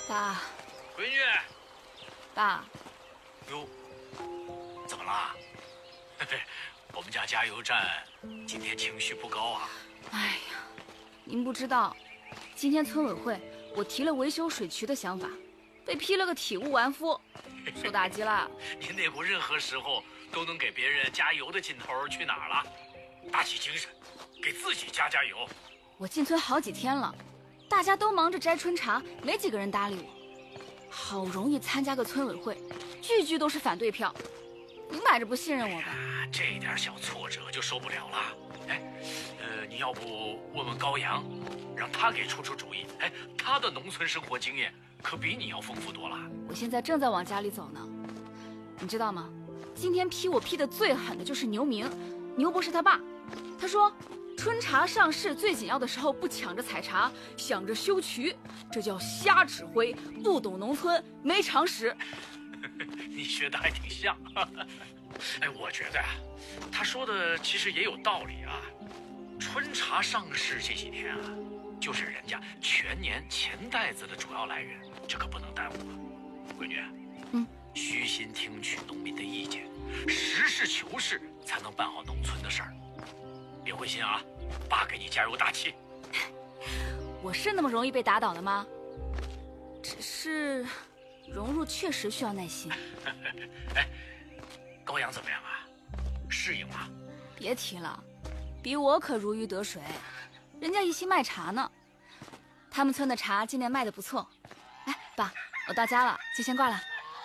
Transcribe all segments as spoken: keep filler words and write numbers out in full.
爸， 闺女， 爸， 哟，怎么啦？我们家加油站今天情绪不高啊。 哎呀，您不知道，今天村委会我提了维修水渠的想法，被批了个体无完肤，受打击了。 您那股任何时候都能给别人加油的劲头去哪儿了？打起精神，给自己加加油。 我进村好几天了，大家都忙着摘春茶，没几个人搭理我。好容易参加个村委会，句句都是反对票，明摆着不信任我吧？ 啊，这点小挫折就受不了了。哎，呃，你要不问问高阳，让他给出出主意。哎，他的农村生活经验可比你要丰富多了。 我现在正在往家里走呢，你知道吗？今天批我批的最狠的就是牛明，牛博士他爸，他说春茶上市最紧要的时候不抢着采茶，想着修渠，这叫瞎指挥，不懂农村，没常识。 你学的还挺像。哎，我觉得呀、啊，他说的其实也有道理啊。春茶上市这几天啊，就是人家全年钱袋子的主要来源，这可不能耽误啊。闺女， 嗯， 虚心听取农民的意见，实事求是，才能办好农村的事儿。别灰心啊，爸给你加油打气。 我是那么容易被打倒的吗？只是融入确实需要耐心。 哎，高阳怎么样啊？适应吗？ 别提了，比我可如鱼得水，人家一心卖茶呢。他们村的茶今年卖的不错。哎，爸，我到家了，就先挂了。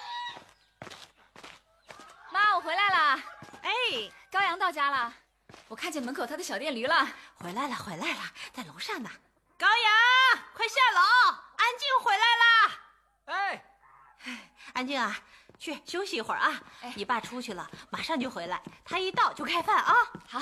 妈，我回来了。 哎， 高阳到家了，我看见门口他的小电驴了。 回来了，回来了，在楼上呢。高阳，快下楼，安静回来啦。 哎， 安静啊，去休息一会儿啊。 哎， 你爸出去了，马上就回来，他一到就开饭啊。 好。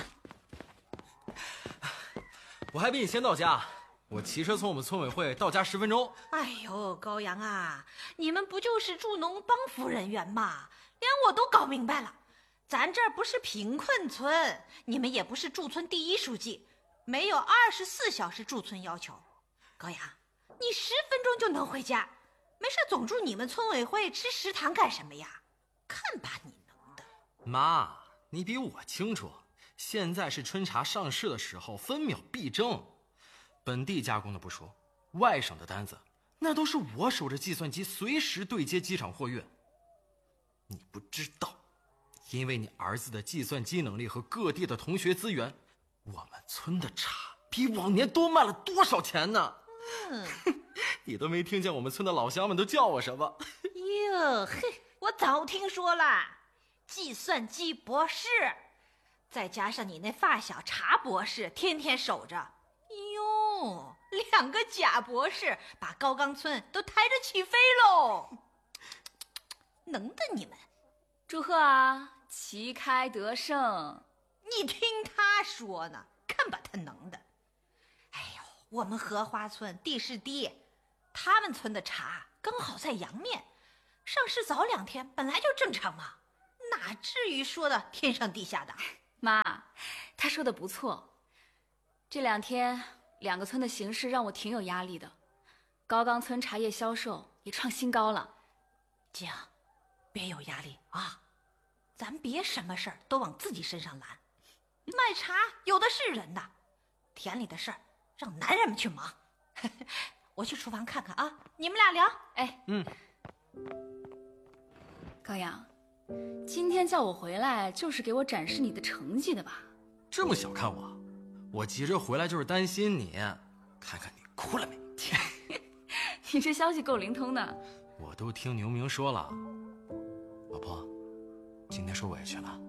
我还比你先到家，我骑车从我们村委会到家十分钟。 哎呦，高阳啊，你们不就是助农帮扶人员吗？连我都搞明白了，咱这儿不是贫困村，你们也不是驻村第一书记，没有二十四小时驻村要求。高阳，你十分钟就能回家，没事总住你们村委会吃食堂干什么呀？看把你能的！ 妈，你比我清楚，现在是春茶上市的时候，分秒必争。本地加工的不说，外省的单子那都是我守着计算机随时对接机场货运。你不知道，因为你儿子的计算机能力和各地的同学资源，我们村的茶比往年多卖了多少钱呢？ 嗯， 你都没听见我们村的老乡们都叫我什么？ 哟嘿，我早听说了，计算机博士，再加上你那发小茶博士天天守着，哟，两个假博士把高岗村都抬着起飞喽！能的你们， 祝贺啊，旗开得胜！ 你听他说呢，看把他能的！哎呦，我们荷花村地势低，他们村的茶刚好在阳面，上市早两天本来就正常嘛，哪至于说的天上地下的？ 妈，他说的不错。这两天两个村的形势让我挺有压力的，高岗村茶叶销售也创新高了。 静，别有压力啊，咱别什么事儿都往自己身上揽。卖茶有的是人的，田里的事儿让男人们去忙。我去厨房看看啊，你们俩聊。 哎， 嗯。 高阳，今天叫我回来就是给我展示你的成绩的吧？ 这么小看我？我急着回来就是担心你，看看你哭了没？ 你这消息够灵通的。 我都听牛明说了，老婆，今天受委屈了。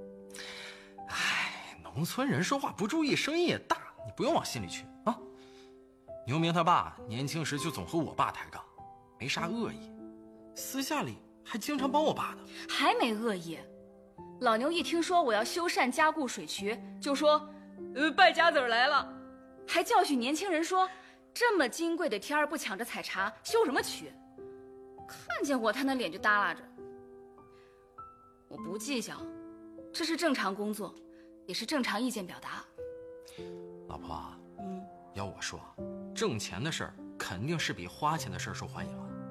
哎，农村人说话不注意，声音也大，你不用往心里去啊。牛明他爸年轻时就总和我爸抬杠，没啥恶意，私下里还经常帮我爸呢。 还没恶意，老牛一听说我要修缮加固水渠，就说呃败家子儿来了，还教训年轻人说这么金贵的天儿不抢着采茶，修什么渠？看见我他那脸就耷拉着。我不计较，这是正常工作，也是正常意见表达。 老婆， 嗯， 要我说，挣钱的事儿肯定是比花钱的事儿受欢迎啊。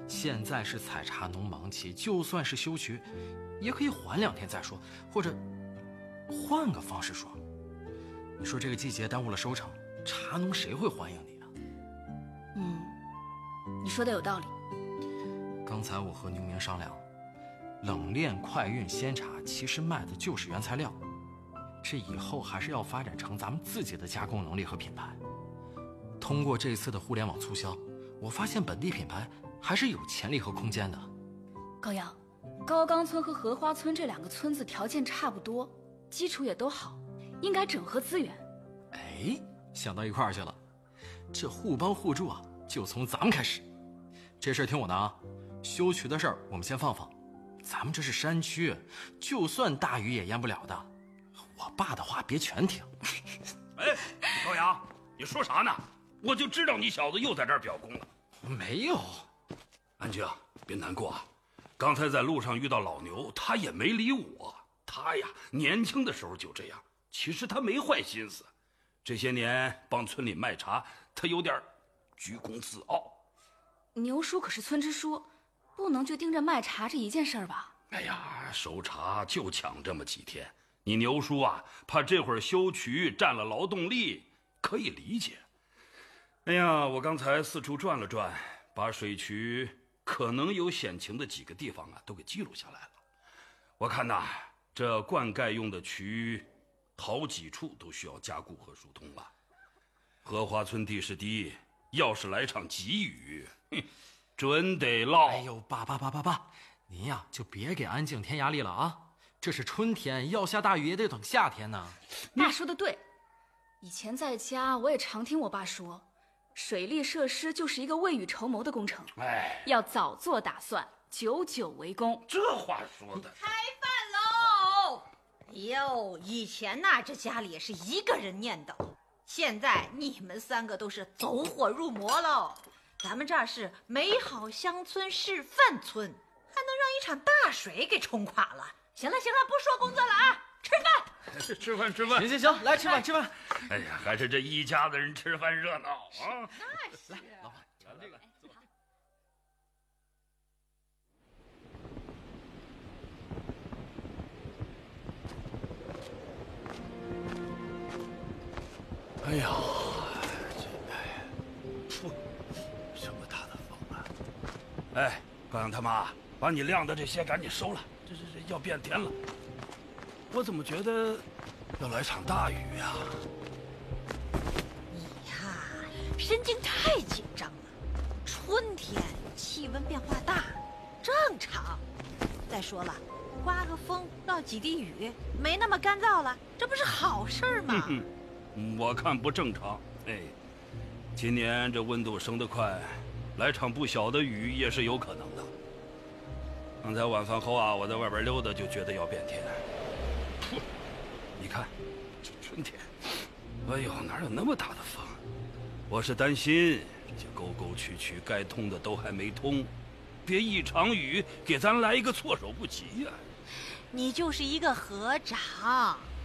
现在是采茶农忙期，就算是休渠，也可以缓两天再说，或者换个方式说。你说这个季节耽误了收成，茶农谁会欢迎你啊？ 嗯，你说的有道理。 刚才我和牛明商量，冷链快运鲜茶其实卖的就是原材料，这以后还是要发展成咱们自己的加工能力和品牌。通过这次的互联网促销，我发现本地品牌还是有潜力和空间的。 高阳，高冈村和荷花村这两个村子条件差不多，基础也都好，应该整合资源。 哎，想到一块儿去了。这互帮互助啊，就从咱们开始。这事儿听我的啊，修渠的事儿我们先放放。咱们这是山区，就算大雨也淹不了的。我爸的话别全听。 哎，高阳，你说啥呢？我就知道你小子又在这儿表功了。 没有。 安静，别难过啊。刚才在路上遇到老牛，他也没理我。他呀，年轻的时候就这样。其实他没坏心思，这些年帮村里卖茶，他有点居功自傲。 牛叔可是村支书，不能就盯着卖茶这一件事儿吧？ 哎呀，收茶就抢这么几天，你牛叔啊，怕这会儿修渠占了劳动力，可以理解。哎呀，我刚才四处转了转，把水渠可能有险情的几个地方啊，都给记录下来了。我看呐，这灌溉用的渠，好几处都需要加固和疏通了。荷花村地势低，要是来场急雨，哼，准得涝。 哎呦，爸爸爸爸爸，您呀就别给安静添压力了啊！这是春天，要下大雨也得等夏天呢。 爸说的对，以前在家我也常听我爸说，水利设施就是一个未雨绸缪的工程， 哎， 要早做打算，久久为功。 这话说的。 开饭喽！哟，以前呐，这家里也是一个人念叨，现在你们三个都是走火入魔喽。咱们这儿是美好乡村示范村，还能让一场大水给冲垮了。行了行了，不说工作了啊，吃饭。 吃饭吃饭。 行行行，来吃饭吃饭。 哎呀，还是这一家子人吃饭热闹啊！ 那是。 来，老板，尝这个。 哎呀，这噗，这么大的风啊！哎，高阳他妈，把你晾的这些赶紧收了，这这这要变天了。我怎么觉得要来场大雨呀？ 你呀，神经太紧张了。春天气温变化大，正常。再说了，刮个风，落几滴雨，没那么干燥了，这不是好事吗？ 嗯我看不正常。哎，今年这温度升得快，来场不小的雨也是有可能的。刚才晚饭后啊，我在外边溜达，就觉得要变天。噗，你看，这春天，哎呦，哪有那么大的风？我是担心这些沟沟渠渠该通的都还没通，别一场雨给咱来一个措手不及呀、 你就是一个河长，